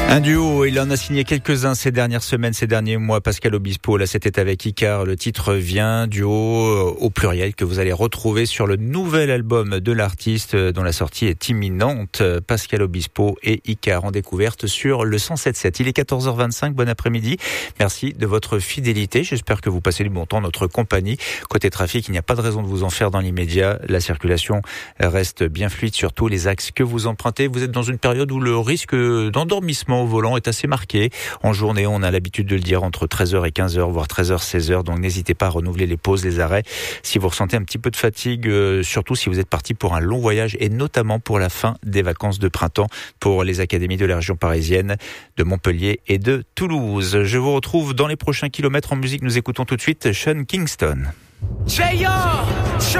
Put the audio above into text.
Un duo, il en a signé quelques-uns ces dernières semaines, ces derniers mois. Pascal Obispo, là c'était avec Icar. Le titre vient, duo au pluriel, que vous allez retrouver sur le nouvel album de l'artiste dont la sortie est imminente. Pascal Obispo et Icar en découverte sur le 107.7. Il est 14h25, bon après-midi. Merci de votre fidélité. J'espère que vous passez du bon temps en notre compagnie. Côté trafic, il n'y a pas de raison de vous en faire dans l'immédiat. La circulation reste bien fluide sur tous les axes que vous empruntez. Vous êtes dans une période où le risque d'endormissement au volant est assez marqué. En journée, on a l'habitude de le dire, entre 13h et 15h, voire 13h, 16h. Donc n'hésitez pas à renouveler les pauses, les arrêts. Si vous ressentez un petit peu de fatigue, surtout si vous êtes parti pour un long voyage et notamment pour la fin des vacances de printemps pour les académies de la région parisienne, de Montpellier et de Toulouse. Je vous retrouve dans les prochains kilomètres en musique. Nous écoutons tout de suite Sean Kingston.